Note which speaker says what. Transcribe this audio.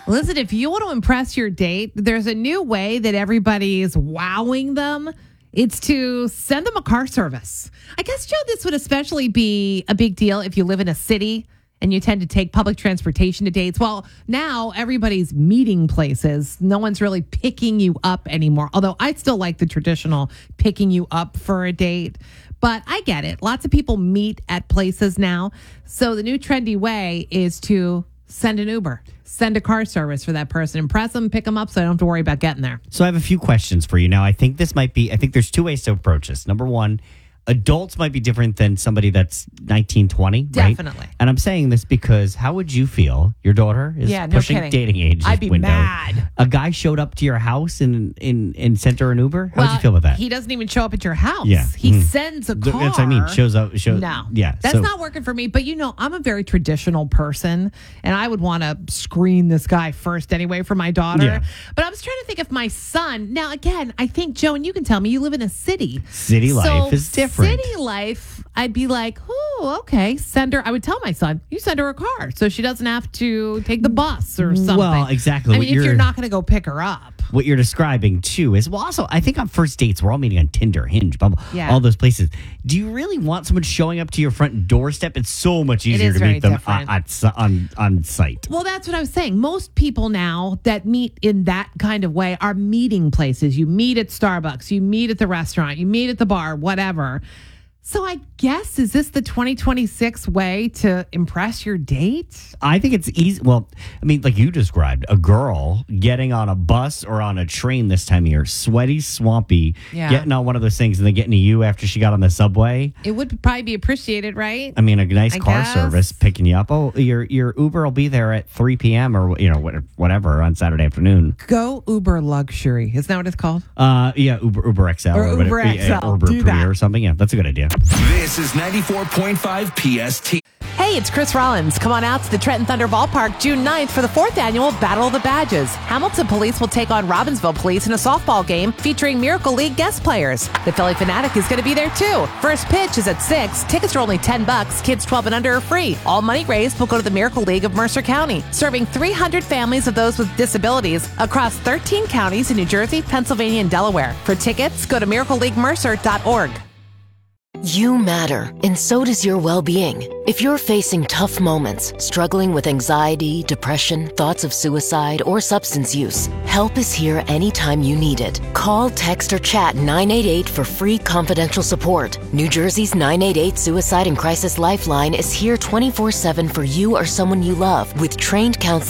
Speaker 1: Listen, if you want to impress your date, there's a new way that everybody is wowing them. It's to send them a car service. I guess, Joe, this would especially be a big deal if you live in a city and you tend to take public transportation to dates. Well, now everybody's meeting places. No one's really picking you up anymore. Although I still like the traditional picking you up for a date. But I get it. Lots of people meet at places now. So the new trendy way is to send an Uber, send a car service for that person, impress them, pick them up so I don't have to worry about getting there.
Speaker 2: So I have a few questions for you now. I think there's two ways to approach this. Number one, adults might be different than somebody that's 19, 20, right?
Speaker 1: Definitely.
Speaker 2: And I'm saying this because how would you feel? Your daughter is pushing dating age
Speaker 1: I'd be
Speaker 2: window.
Speaker 1: mad.
Speaker 2: A guy showed up to your house and sent her an Uber? How would you feel about that?
Speaker 1: He doesn't even show up at your house.
Speaker 2: Yeah.
Speaker 1: He sends a car.
Speaker 2: That's what I mean. Shows up.
Speaker 1: No.
Speaker 2: Yeah.
Speaker 1: That's not working for me. But, I'm a very traditional person, and I would want to screen this guy first anyway for my daughter.
Speaker 2: Yeah.
Speaker 1: But I was trying to think if my son, now, again, I think, Joe, and you can tell me, you live in a city.
Speaker 2: City life is different.
Speaker 1: City life, I'd be like, oh, okay, send her. I would tell my son, you send her a car so she doesn't have to take the bus or something.
Speaker 2: Well, exactly.
Speaker 1: I mean, if you're not going to go pick her up.
Speaker 2: What you're describing, too, is, well, also, I think on first dates, we're all meeting on Tinder, Hinge, Bumble, all those places. Do you really want someone showing up to your front doorstep? It's so much easier to meet them on site.
Speaker 1: Well, that's what I was saying. Most people now that meet in that kind of way are meeting places. You meet at Starbucks, you meet at the restaurant, you meet at the bar, whatever. So I guess, is this the 2026 way to impress your date?
Speaker 2: I think it's easy. Well, I mean, like you described, a girl getting on a bus or on a train this time of year, sweaty, swampy, getting on one of those things and then getting to you after she got on the subway.
Speaker 1: It would probably be appreciated, right?
Speaker 2: I mean, a nice car service picking you up. Oh, your Uber will be there at 3 p.m. or, whatever on Saturday afternoon.
Speaker 1: Go Uber Luxury. Isn't that what it's called?
Speaker 2: Yeah, Uber XL.
Speaker 1: Or Uber XL.
Speaker 2: Uber Premier or something. Yeah, that's a good idea.
Speaker 3: This is 94.5 PST.
Speaker 1: Hey, it's Chris Rollins. Come on out to the Trenton Thunder Ballpark June 9th for the 4th annual Battle of the Badges. Hamilton Police will take on Robbinsville Police in a softball game featuring Miracle League guest players. The Philly Fanatic is going to be there too. First pitch is at 6. Tickets are only $10. Kids 12 and under are free. All money raised will go to the Miracle League of Mercer County, serving 300 families of those with disabilities across 13 counties in New Jersey, Pennsylvania, and Delaware. For tickets, go to miracleleaguemercer.org.
Speaker 4: You matter, and so does your well-being. If you're facing tough moments, struggling with anxiety, depression, thoughts of suicide, or substance use, help is here anytime you need it. Call, text, or chat 988 for free confidential support. New Jersey's 988 Suicide and Crisis Lifeline is here 24/7 for you or someone you love with trained counselors